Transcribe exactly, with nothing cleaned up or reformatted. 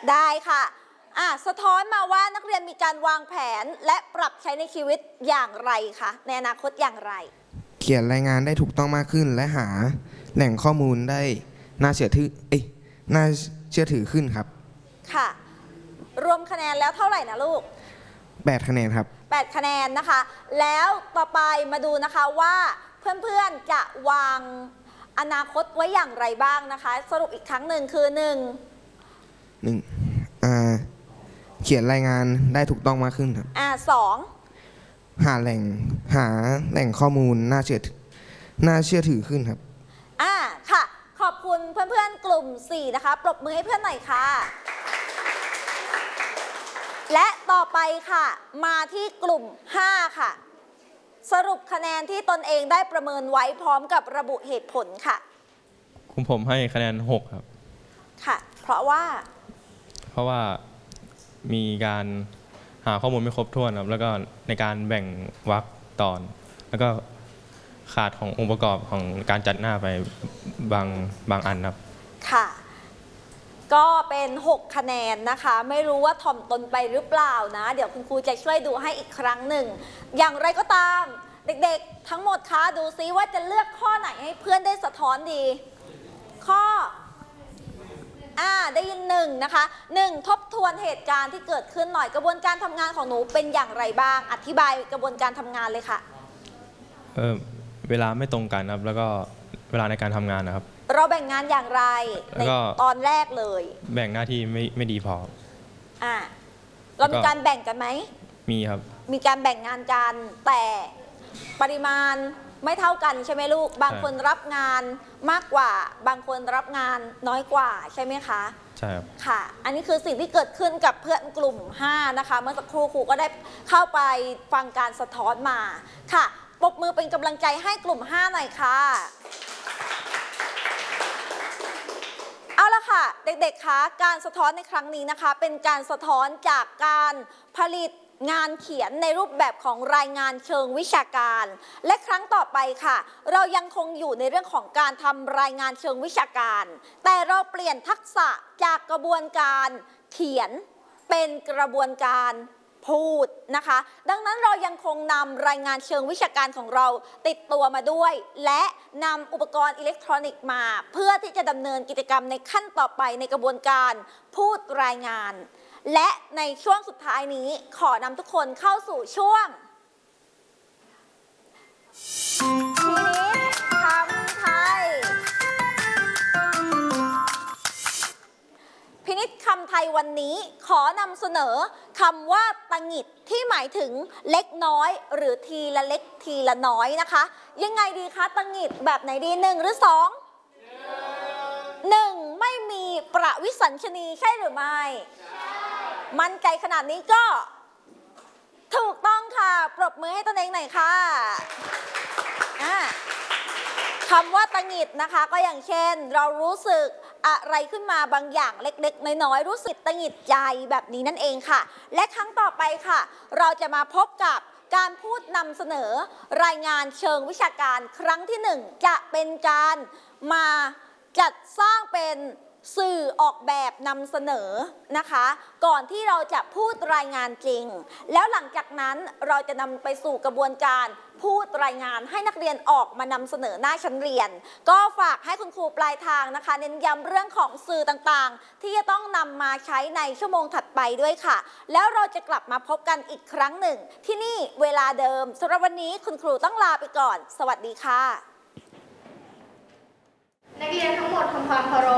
ได้ค่ะอ่ะสะท้อนมาว่านักเรียนมีการวางแผนและปรับใช้ในชีวิตอย่างไรคะในอนาคตอย่างไรเขียนรายงานได้ถูกต้องมากขึ้นและหาแหล่งข้อมูลได้น่าเชื่อถือเอ้ยน่าเชื่อถือขึ้นครับค่ะรวมคะแนนแล้วเท่าไหร่นะลูกแปดคะแนนครับแปดคะแนนนะคะแล้วต่อไปมาดูนะคะว่าเพื่อนๆจะวางอนาคตไว้อย่างไรบ้างนะคะสรุปอีกครั้งหนึ่งคือหนึ่งหนึ่งอ่าเขียนรายงานได้ถูกต้องมากขึ้นครับอ่าสองหาแหล่งหาแหล่งข้อมูลน่าเชื่อน่าเชื่อถือขึ้นครับอ่าค่ะขอบคุณเพื่อนๆกลุ่มสี่นะคะปรบมือให้เพื่อนหน่อยค่ะและต่อไปค่ะมาที่กลุ่มห้าค่ะสรุปคะแนนที่ตนเองได้ประเมินไว้พร้อมกับระบุเหตุผลค่ะคุณผมให้คะแนนหกครับค่ะเพราะว่าเพราะว่ามีการหาข้อมูลไม่ครบถ้วนครับแล้วก็ในการแบ่งวรรคตอนแล้วก็ขาดขององค์ประกอบของการจัดหน้าไปบางบางอันครับค่ะก็เป็นหกคะแนนนะคะไม่รู้ว่าถ่อมตนไปหรือเปล่านะเดี๋ยวคุณครูจะช่วยดูให้อีกครั้งหนึ่งอย่างไรก็ตามเด็กๆทั้งหมดคะดูซิว่าจะเลือกข้อไหนให้เพื่อนได้สะท้อนดีข้ออ่าได้ยินหนึ่งนะคะหนึ่งทบทวนเหตุการณ์ที่เกิดขึ้นหน่อยกระบวนการทำงานของหนูเป็นอย่างไรบ้างอธิบายกระบวนการทำงานเลยค่ะเออเวลาไม่ตรงกันครับแล้วก็เวลาในการทำงานนะครับเราแบ่งงานอย่างไรในตอนแรกเลยแบ่งหน้าที่ไม่ไม่ดีพออ่าเรามีการแบ่งกันไหมมีครับมีการแบ่งงานกันแต่ปริมาณไม่เท่ากันใช่ไหมลูกบางคนรับงานมากกว่าบางคนรับงานน้อยกว่าใช่ไหมคะใช่ครับค่ะอันนี้คือสิ่งที่เกิดขึ้นกับเพื่อนกลุ่มห้านะคะเมื่อสักครู่ครูก็ได้เข้าไปฟังการสะท้อนมาค่ะปรบมือเป็นกำลังใจให้กลุ่มห้าหน่อยค่ะเอาละค่ะเด็กๆคะการสะท้อนในครั้งนี้นะคะเป็นการสะท้อนจากการผลิตงานเขียนในรูปแบบของรายงานเชิงวิชาการและครั้งต่อไปค่ะเรายังคงอยู่ในเรื่องของการทำรายงานเชิงวิชาการแต่เราเปลี่ยนทักษะจากกระบวนการเขียนเป็นกระบวนการพูดนะคะดังนั้นเรายังคงนำรายงานเชิงวิชาการของเราติดตัวมาด้วยและนำอุปกรณ์อิเล็กทรอนิกส์มาเพื่อที่จะดำเนินกิจกรรมในขั้นต่อไปในกระบวนการพูดรายงานและในช่วงสุดท้ายนี้ขอนำทุกคนเข้าสู่ช่วงพินิจคำไทยวันนี้ขอนำเสนอคำว่าตะหงิดที่หมายถึงเล็กน้อยหรือทีละเล็กทีละน้อยนะคะยังไงดีคะตะหงิดแบบไหนดีหนึ่งหรือสองหนึ่งไม่มีประวิสัญชนีใช่หรือไม่มั่นใจขนาดนี้ก็ถูกต้องค่ะปรบมือให้ตนเองหน่อยค่ะคำว่าตะหงิดนะคะก็อย่างเช่นเรารู้สึกอะไรขึ้นมาบางอย่างเล็กๆน้อยๆรู้สึกตะหงิดใจแบบนี้นั่นเองค่ะและครั้งต่อไปค่ะเราจะมาพบกับการพูดนำเสนอรายงานเชิงวิชาการครั้งที่หนึ่งจะเป็นการมาจัดสร้างเป็นสื่อออกแบบนำเสนอนะคะก่อนที่เราจะพูดรายงานจริงแล้วหลังจากนั้นเราจะนำไปสู่กระบวนการพูดรายงานให้นักเรียนออกมานำเสนอหน้าชั้นเรียนก็ฝากให้คุณครูปลายทางนะคะเน้นย้ำเรื่องของสื่อต่างๆที่จะต้องนำมาใช้ในชั่วโมงถัดไปด้วยค่ะแล้วเราจะกลับมาพบกันอีกครั้งหนึ่งที่นี่เวลาเดิมสำหรับวันนี้คุณครูต้องลาไปก่อนสวัสดีค่ะนักเรียนทั้งหมดทำความเคารพ